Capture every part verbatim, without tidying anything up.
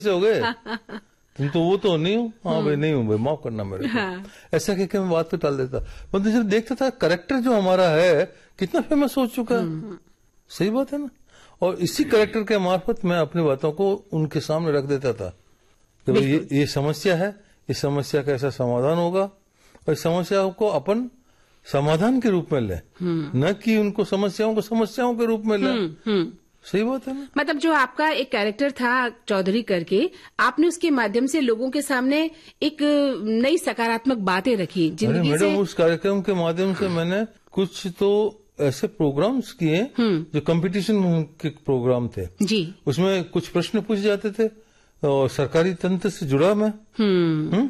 हो गए तुम तो वो तो नहीं हो। हाँ भाई नहीं हूँ भाई, माफ करना मेरे को। हाँ। ऐसा कहकर मैं बात पे टाल देता। मतलब जब देखता था करेक्टर जो हमारा है कितना फेमस हो चुका है। सही बात है ना। और इसी करेक्टर के मार्फत मैं अपनी बातों को उनके सामने रख देता था कि भाई ये, ये समस्या है, इस समस्या का ऐसा समाधान होगा और इस समस्या को अपन समाधान के रूप में ले, न कि उनको समस्याओं को समस्याओं के रूप में ले। सही बात है ना। मतलब जो आपका एक कैरेक्टर था चौधरी करके, आपने उसके माध्यम से लोगों के सामने एक नई सकारात्मक बातें रखी जिंदगी से। मैडम उस कार्यक्रम के माध्यम से मैंने कुछ तो ऐसे प्रोग्राम्स किए जो कंपटीशन के प्रोग्राम थे जी। उसमें कुछ प्रश्न पूछे जाते थे और सरकारी तंत्र से जुड़ा मैं हुँ?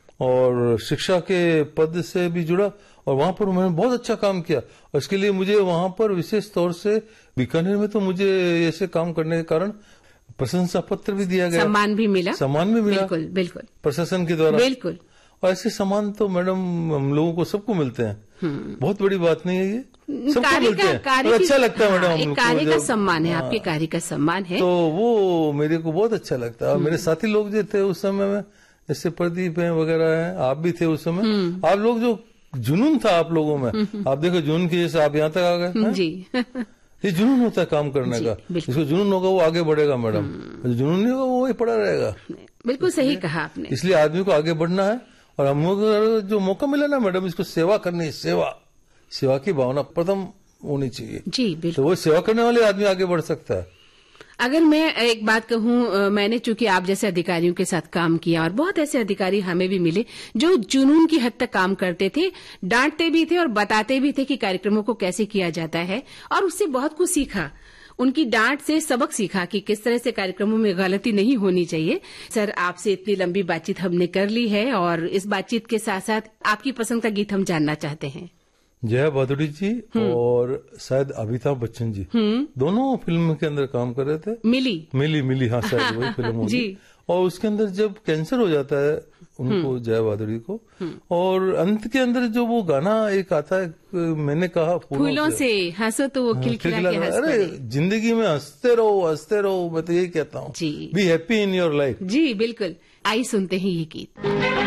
और शिक्षा के पद से भी जुड़ा और वहां पर मैंने बहुत अच्छा काम किया और इसके लिए मुझे वहां पर विशेष तौर से बीकानेर में तो मुझे ऐसे काम करने के कारण प्रशंसा पत्र भी दिया गया, सम्मान भी मिला, सम्मान भी मिला बिल्कुल बिल्कुल प्रशासन के द्वारा बिल्कुल। और ऐसे सम्मान तो मैडम हम लोगों को सबको मिलते हैं, बहुत बड़ी बात नहीं है ये, सबको मिलते हैं और अच्छा लगता है मैडम। हाँ, एक कार्य का सम्मान है, आपके कार्य का सम्मान है तो वो मेरे को बहुत अच्छा लगता है। और मेरे साथी लोग जो थे उस समय में जैसे प्रदीप है वगैरह है, आप भी थे उस समय, आप लोग जो जुनून था आप लोगों में, आप देखो जुनून की जैसे आप यहाँ तक आ गए जी। ये जुनून होता है काम करने का, जिसको जुनून होगा वो आगे बढ़ेगा मैडम, जुनून नहीं होगा वो वही पड़ा रहेगा। बिल्कुल सही कहा आपने। इसलिए आदमी को आगे बढ़ना है और हम लोग जो मौका मिला ना मैडम इसको सेवा करनी है, सेवा सेवा की भावना प्रथम होनी चाहिए जी बिल्कुल। तो वो सेवा करने वाले आदमी आगे बढ़ सकता है। अगर मैं एक बात कहूं, मैंने चूंकि आप जैसे अधिकारियों के साथ काम किया और बहुत ऐसे अधिकारी हमें भी मिले जो जुनून की हद तक काम करते थे, डांटते भी थे और बताते भी थे कि कार्यक्रमों को कैसे किया जाता है और उससे बहुत कुछ सीखा। उनकी डांट से सबक सीखा कि किस तरह से कार्यक्रमों में गलती नहीं होनी चाहिए। सर आपसे इतनी लंबी बातचीत हमने कर ली है और इस बातचीत के साथ साथ आपकी पसंद का गीत हम जानना चाहते हैं। जया भादुड़ी जी और शायद अमिताभ बच्चन जी दोनों फिल्म के अंदर काम कर रहे थे। मिली मिली मिली हाँ शायद वही फिल्म होगी। और उसके अंदर जब कैंसर हो जाता है उनको जया भादुड़ी को और अंत के अंदर जो वो गाना एक आता है, मैंने कहा फूलों से हंसो तो वो खिलखिला के हंस पड़े। अरे जिंदगी में हंसते रहो हंसते रहो, मैं तो यही कहता हूँ, be happy in your life. जी बिल्कुल। आई सुनते हैं ये गीत।